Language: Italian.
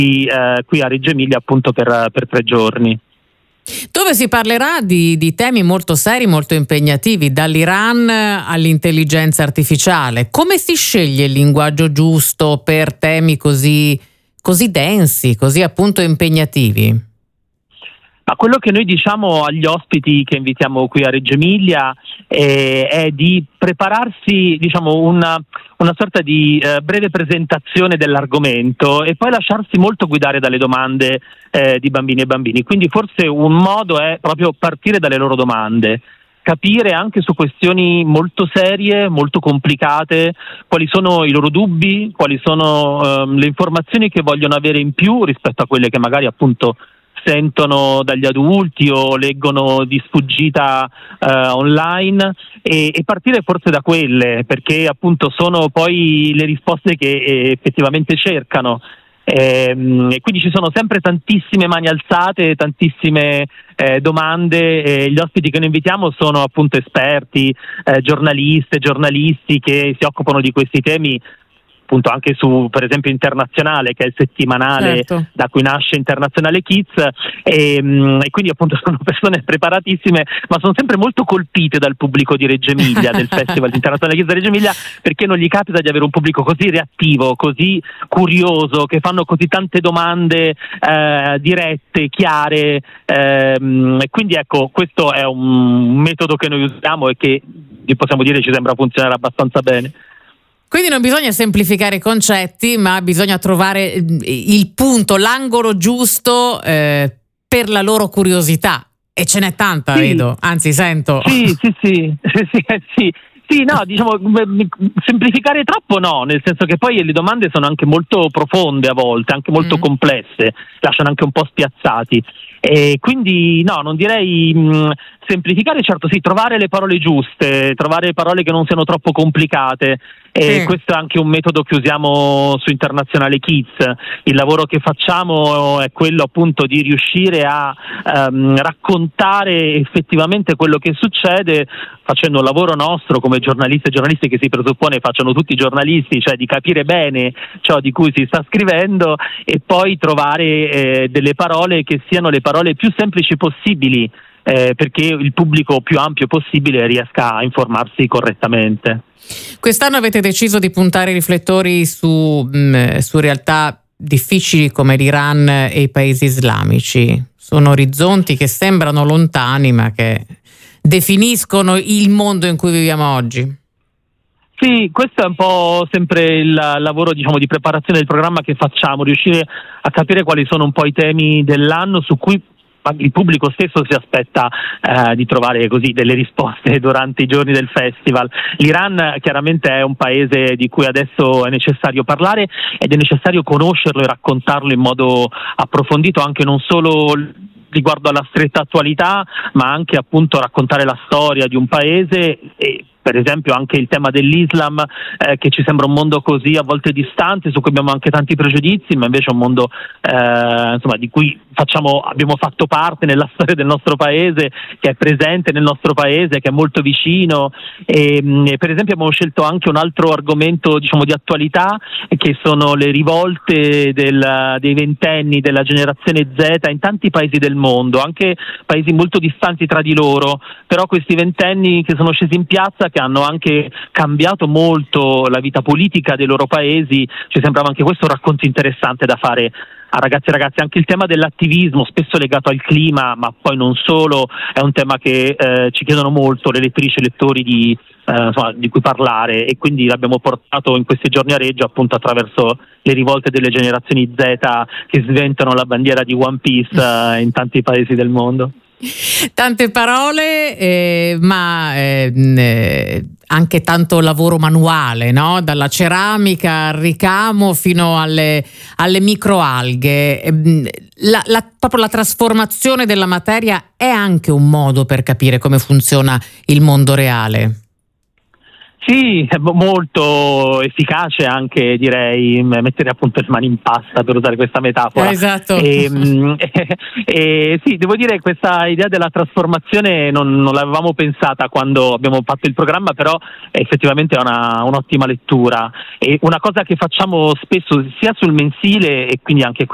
qui a Reggio Emilia appunto per 3 giorni. Dove si parlerà di temi molto seri, molto impegnativi, dall'Iran all'intelligenza artificiale. Come si sceglie il linguaggio giusto per temi così densi, così appunto impegnativi? Ma quello che noi diciamo agli ospiti che invitiamo qui a Reggio Emilia è di prepararsi, diciamo, una sorta di breve presentazione dell'argomento e poi lasciarsi molto guidare dalle domande di bambini e bambini. Quindi forse un modo è proprio partire dalle loro domande, capire anche su questioni molto serie, molto complicate, quali sono i loro dubbi, quali sono le informazioni che vogliono avere in più rispetto a quelle che magari appunto sentono dagli adulti o leggono di sfuggita online e partire forse da quelle, perché appunto sono poi le risposte che effettivamente cercano. E quindi ci sono sempre tantissime mani alzate, tantissime domande, e gli ospiti che noi invitiamo sono appunto esperti, giornaliste, giornalisti che si occupano di questi temi appunto anche su, per esempio, Internazionale, che è il settimanale da cui nasce Internazionale Kids, e quindi appunto sono persone preparatissime, ma sono sempre molto colpite dal pubblico di Reggio Emilia, del Festival Internazionale Kids di Reggio Emilia, perché non gli capita di avere un pubblico così reattivo, così curioso, che fanno così tante domande dirette, chiare, e quindi ecco, questo è un metodo che noi usiamo e che possiamo dire ci sembra funzionare abbastanza bene. Quindi non bisogna semplificare i concetti, ma bisogna trovare il punto, l'angolo giusto per la loro curiosità. E ce n'è tanta, vedo, anzi sento. Sì, no, diciamo semplificare troppo no, nel senso che poi le domande sono anche molto profonde a volte, anche molto complesse, lasciano anche un po' spiazzati. E quindi no, non direi semplificare, certo sì, trovare le parole giuste, trovare parole che non siano troppo complicate. E questo è anche un metodo che usiamo su Internazionale Kids. Il lavoro che facciamo è quello appunto di riuscire a raccontare effettivamente quello che succede, facendo un lavoro nostro come giornalisti e giornalisti che si presuppone facciano tutti i giornalisti, cioè di capire bene ciò di cui si sta scrivendo e poi trovare delle parole che siano le parole più semplici possibili, perché il pubblico più ampio possibile riesca a informarsi correttamente. Quest'anno avete deciso di puntare i riflettori su realtà difficili come l'Iran e i paesi islamici. Sono orizzonti che sembrano lontani, ma che definiscono il mondo in cui viviamo oggi. Sì, questo è un po' sempre il lavoro, diciamo, di preparazione del programma che facciamo, riuscire a capire quali sono un po' i temi dell'anno su cui il pubblico stesso si aspetta di trovare così delle risposte durante i giorni del festival. L'Iran chiaramente è un paese di cui adesso è necessario parlare ed è necessario conoscerlo e raccontarlo in modo approfondito, anche non solo riguardo alla stretta attualità, ma anche appunto raccontare la storia di un paese e per esempio anche il tema dell'Islam, che ci sembra un mondo così a volte distante, su cui abbiamo anche tanti pregiudizi, ma invece è un mondo insomma di cui abbiamo fatto parte nella storia del nostro paese, che è presente nel nostro paese, che è molto vicino e per esempio abbiamo scelto anche un altro argomento, diciamo, di attualità, che sono le rivolte dei ventenni della generazione Z in tanti paesi del mondo, anche paesi molto distanti tra di loro, però questi ventenni che sono scesi in piazza, che hanno anche cambiato molto la vita politica dei loro paesi. Ci sembrava anche questo un racconto interessante da fare a ragazzi e ragazze. Anche il tema dell'attivismo, spesso legato al clima, ma poi non solo, è un tema che ci chiedono molto le lettrici e lettori di cui parlare, e quindi l'abbiamo portato in questi giorni a Reggio appunto attraverso le rivolte delle generazioni Z che sventano la bandiera di One Piece in tanti paesi del mondo. Tante parole, ma anche tanto lavoro manuale, no? Dalla ceramica al ricamo fino alle microalghe. Proprio la trasformazione della materia è anche un modo per capire come funziona il mondo reale. Sì, è molto efficace anche, direi, mettere appunto le mani in pasta, per usare questa metafora. Esatto. Sì, devo dire, questa idea della trasformazione non l'avevamo pensata quando abbiamo fatto il programma, però effettivamente è un'ottima lettura. E una cosa che facciamo spesso sia sul mensile e quindi anche